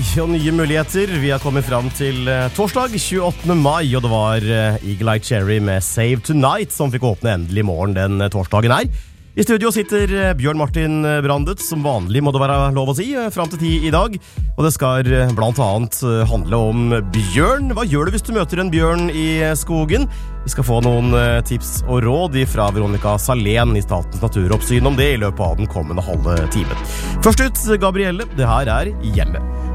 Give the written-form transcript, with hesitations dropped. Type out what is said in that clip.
og nye muligheter. Vi har kommet fram til torsdag 28. mai, og det var Eagle Eye Cherry med Save Tonight som fikk åpne endelig i morgen den torsdagen her. I studio sitter Bjørn Martin Brandet, som vanlig må det være lov å si, frem til 10 i dag. Og det skal blant annet handle om bjørn. Hva gjør du hvis du møter en bjørn i skogen? Vi skal få noen tips og råd fra Veronica Salén i Statens naturoppsyn om det i løpet av den kommende halve timen. Først ut, Gabrielle, det her er Hjemme.